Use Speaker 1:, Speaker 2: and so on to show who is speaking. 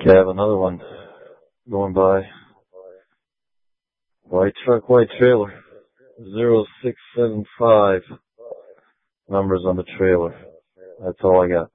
Speaker 1: Cav, another one going by. White truck, white trailer. 0675. Numbers on the trailer. That's all I got.